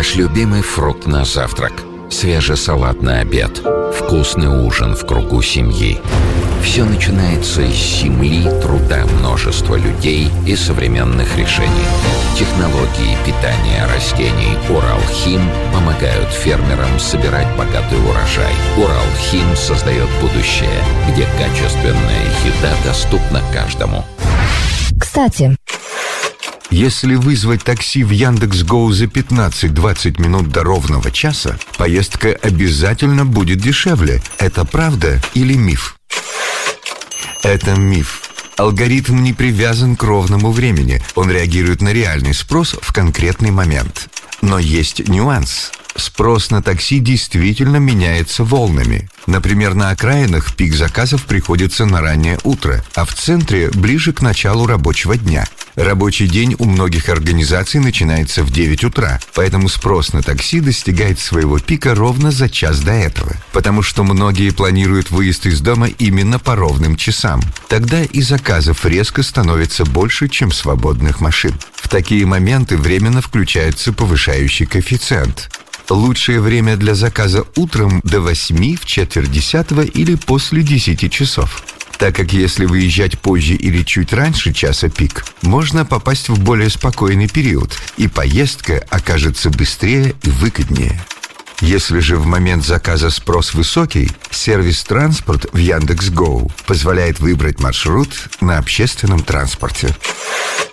Ваш любимый фрукт на завтрак, свежий салат на обед, вкусный ужин в кругу семьи. Все начинается с земли, труда множества людей и современных решений. Технологии питания растений «Уралхим» помогают фермерам собирать богатый урожай. «Уралхим» создает будущее, где качественная еда доступна каждому. Кстати, если вызвать такси в Яндекс.Гоу за 15-20 минут до ровного часа, поездка обязательно будет дешевле. Это правда или миф? Это миф. Алгоритм не привязан к ровному времени. Он реагирует на реальный спрос в конкретный момент. Но есть нюанс. Спрос на такси действительно меняется волнами. Например, на окраинах пик заказов приходится на раннее утро, а в центре ближе к началу рабочего дня. Рабочий день у многих организаций начинается в 9 утра, поэтому спрос на такси достигает своего пика ровно за час до этого, потому что многие планируют выезд из дома именно по ровным часам. Тогда и заказов резко становится больше, чем свободных машин. В такие моменты временно включается повышающий коэффициент. Лучшее время для заказа утром до 8, в четверть 10 или после 10 часов. Так как если выезжать позже или чуть раньше часа пик, можно попасть в более спокойный период, и поездка окажется быстрее и выгоднее. Если же в момент заказа спрос высокий, сервис «Транспорт» в Яндекс.Гоу позволяет выбрать маршрут на общественном транспорте.